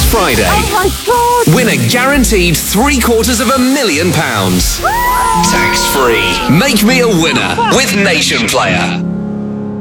Friday. Oh my God! Win a guaranteed £750,000. Tax free. Make me a winner with Nation Player.